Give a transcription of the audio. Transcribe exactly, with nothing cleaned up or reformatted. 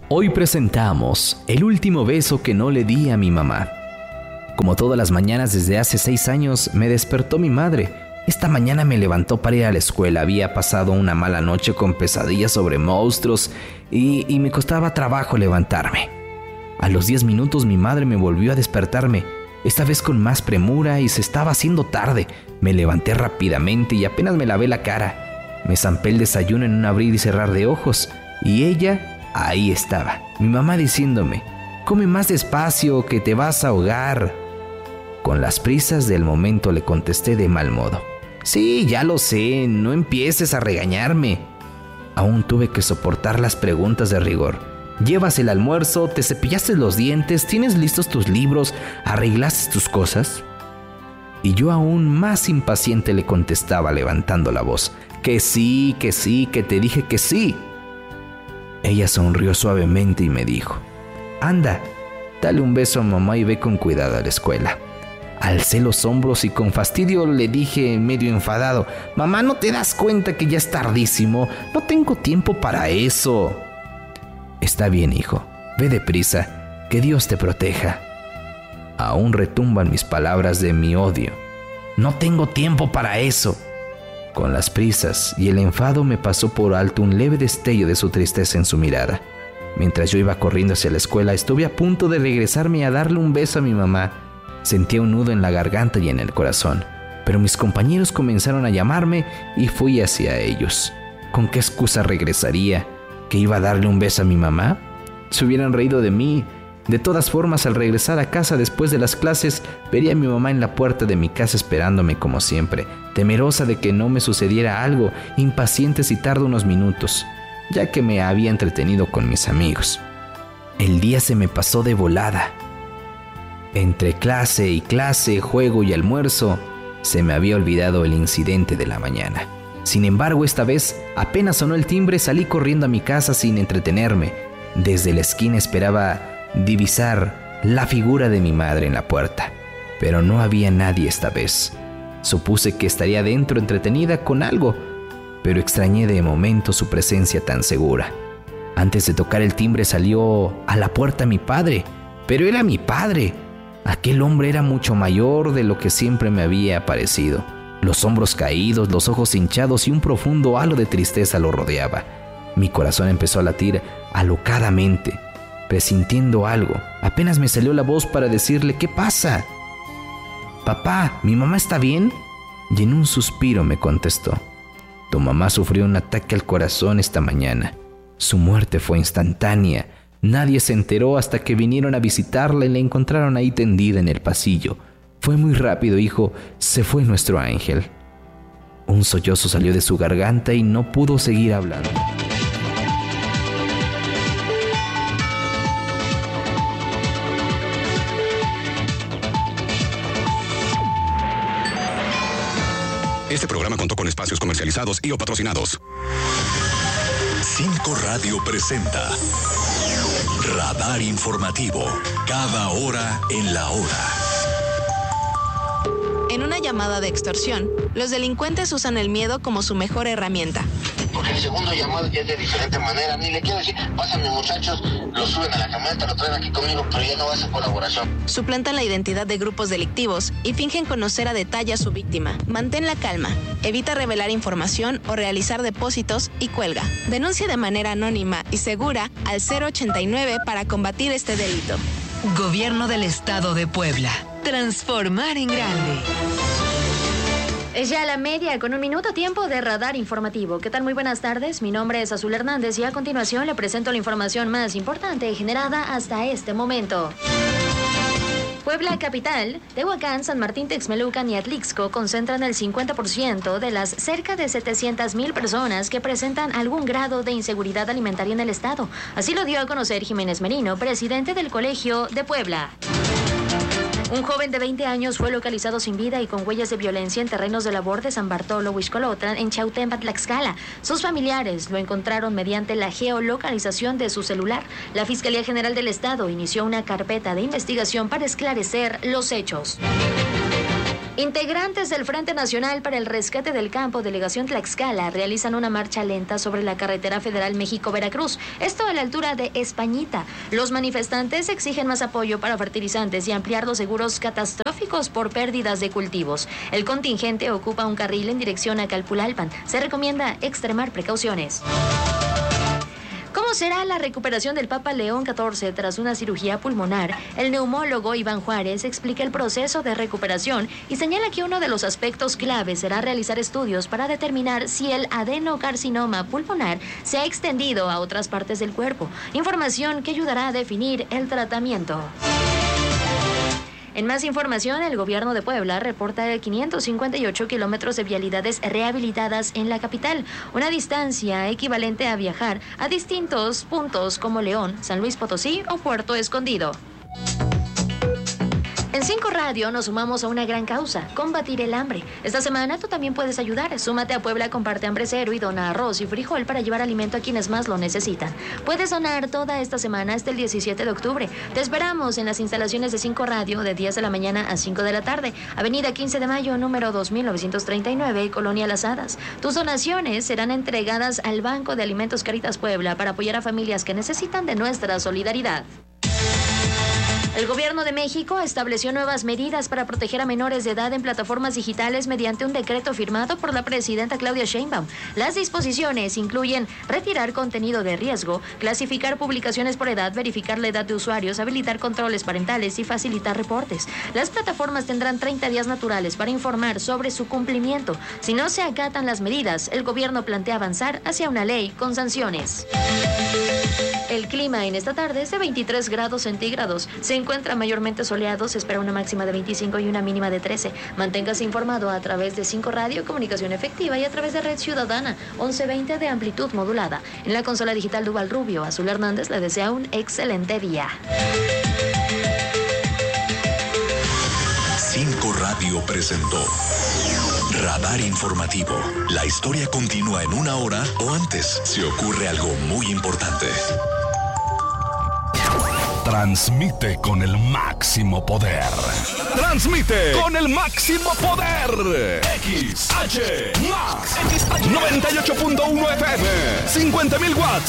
Hoy presentamos El último beso que no le di a mi mamá. Como todas las mañanas desde hace seis años, me despertó mi madre. Esta mañana me levantó para ir a la escuela. Había pasado una mala noche con pesadillas sobre monstruos y, y me costaba trabajo levantarme. A los diez minutos mi madre me volvió a despertarme, esta vez con más premura, y se estaba haciendo tarde. Me levanté rápidamente y apenas me lavé la cara. Me zampé el desayuno en un abrir y cerrar de ojos y ella... ahí estaba, mi mamá diciéndome: come más despacio que te vas a ahogar. Con las prisas del momento le contesté de mal modo: sí, ya lo sé, no empieces a regañarme. Aún tuve que soportar las preguntas de rigor. ¿Llevas el almuerzo? ¿Te cepillaste los dientes? ¿Tienes listos tus libros? ¿Arreglaste tus cosas? Y yo aún más impaciente le contestaba levantando la voz: que sí, que sí, que te dije que sí. Ella sonrió suavemente y me dijo: anda, dale un beso a mamá y ve con cuidado a la escuela. Alcé los hombros y con fastidio le dije medio enfadado: mamá, ¿no te das cuenta que ya es tardísimo? No tengo tiempo para eso. Está bien, hijo, ve deprisa, que Dios te proteja. Aún retumban mis palabras de mi odio. No tengo tiempo para eso. Con las prisas y el enfado me pasó por alto un leve destello de su tristeza en su mirada. Mientras yo iba corriendo hacia la escuela, estuve a punto de regresarme a darle un beso a mi mamá. Sentía un nudo en la garganta y en el corazón, pero mis compañeros comenzaron a llamarme y fui hacia ellos. ¿Con qué excusa regresaría? ¿Que iba a darle un beso a mi mamá? Se hubieran reído de mí. De todas formas, al regresar a casa después de las clases, vería a mi mamá en la puerta de mi casa esperándome como siempre, temerosa de que no me sucediera algo, impaciente si tardo unos minutos, ya que me había entretenido con mis amigos. El día se me pasó de volada. Entre clase y clase, juego y almuerzo, se me había olvidado el incidente de la mañana. Sin embargo, esta vez, apenas sonó el timbre, salí corriendo a mi casa sin entretenerme. Desde la esquina esperaba divisar la figura de mi madre en la puerta, pero no había nadie esta vez. Supuse que estaría dentro entretenida con algo, pero extrañé de momento su presencia tan segura. Antes de tocar el timbre salió a la puerta mi padre, pero era mi padre. Aquel hombre era mucho mayor de lo que siempre me había parecido. Los hombros caídos, los ojos hinchados y un profundo halo de tristeza lo rodeaba. Mi corazón empezó a latir alocadamente, presintiendo algo. Apenas me salió la voz para decirle: ¿qué pasa? Papá, ¿mi mamá está bien? Y en un suspiro me contestó: tu mamá sufrió un ataque al corazón esta mañana. Su muerte fue instantánea. Nadie se enteró hasta que vinieron a visitarla y la encontraron ahí tendida en el pasillo. Fue muy rápido, hijo. Se fue nuestro ángel. Un sollozo salió de su garganta y no pudo seguir hablando. Este programa contó con espacios comercializados y o patrocinados. Cinco Radio presenta Radar Informativo. Cada hora en la hora. En una llamada de extorsión, los delincuentes usan el miedo como su mejor herramienta. Porque el segundo llamado ya es de diferente manera. Ni le quiero decir: pásame, muchachos, lo suben a la camioneta, lo traen aquí conmigo, pero ya no va a ser colaboración. Suplantan la identidad de grupos delictivos y fingen conocer a detalle a su víctima. Mantén la calma, evita revelar información o realizar depósitos y cuelga. Denuncia de manera anónima y segura al cero ochenta y nueve para combatir este delito. Gobierno del Estado de Puebla. Transformar en grande. Es ya la media con un minuto tiempo de Radar Informativo. ¿Qué tal? Muy buenas tardes. Mi nombre es Azul Hernández y a continuación le presento la información más importante generada hasta este momento. Puebla capital, Tehuacán, San Martín Texmelucan y Atlixco concentran el cincuenta por ciento de las cerca de setecientas mil personas que presentan algún grado de inseguridad alimentaria en el estado. Así lo dio a conocer Jiménez Merino, presidente del Colegio de Puebla. Un joven de veinte años fue localizado sin vida y con huellas de violencia en terrenos de labor de San Bartolo, Huixcolotlan, en Chautempa, Tlaxcala. Sus familiares lo encontraron mediante la geolocalización de su celular. La Fiscalía General del Estado inició una carpeta de investigación para esclarecer los hechos. Integrantes del Frente Nacional para el Rescate del Campo, Delegación Tlaxcala, realizan una marcha lenta sobre la carretera federal México-Veracruz, esto a la altura de Españita. Los manifestantes exigen más apoyo para fertilizantes y ampliar los seguros catastróficos por pérdidas de cultivos. El contingente ocupa un carril en dirección a Calpulalpan. Se recomienda extremar precauciones. ¿Cómo será la recuperación del Papa León catorce tras una cirugía pulmonar? El neumólogo Iván Juárez explica el proceso de recuperación y señala que uno de los aspectos claves será realizar estudios para determinar si el adenocarcinoma pulmonar se ha extendido a otras partes del cuerpo. Información que ayudará a definir el tratamiento. En más información, el gobierno de Puebla reporta quinientos cincuenta y ocho kilómetros de vialidades rehabilitadas en la capital, una distancia equivalente a viajar a distintos puntos como León, San Luis Potosí o Puerto Escondido. En cinco Radio nos sumamos a una gran causa, combatir el hambre. Esta semana tú también puedes ayudar. Súmate a Puebla, comparte hambre cero y dona arroz y frijol para llevar alimento a quienes más lo necesitan. Puedes donar toda esta semana hasta el diecisiete de octubre. Te esperamos en las instalaciones de cinco Radio de diez de la mañana a cinco de la tarde. Avenida quince de mayo, número dos mil novecientos treinta y nueve, Colonia Las Hadas. Tus donaciones serán entregadas al Banco de Alimentos Caritas Puebla para apoyar a familias que necesitan de nuestra solidaridad. El Gobierno de México estableció nuevas medidas para proteger a menores de edad en plataformas digitales mediante un decreto firmado por la presidenta Claudia Sheinbaum. Las disposiciones incluyen retirar contenido de riesgo, clasificar publicaciones por edad, verificar la edad de usuarios, habilitar controles parentales y facilitar reportes. Las plataformas tendrán treinta días naturales para informar sobre su cumplimiento. Si no se acatan las medidas, el gobierno plantea avanzar hacia una ley con sanciones. El clima en esta tarde es de veintitrés grados centígrados. Se encuentra mayormente soleado, se espera una máxima de veinticinco y una mínima de trece. Manténgase informado a través de cinco Radio, comunicación efectiva, y a través de Red Ciudadana, once veinte de amplitud modulada. En la consola digital Duval Rubio, Azul Hernández le desea un excelente día. cinco Radio presentó Radar Informativo. La historia continúa en una hora o antes si ocurre algo muy importante. Transmite con el máximo poder. Transmite con el máximo poder. X H Max noventa y ocho punto uno F M, cincuenta mil watts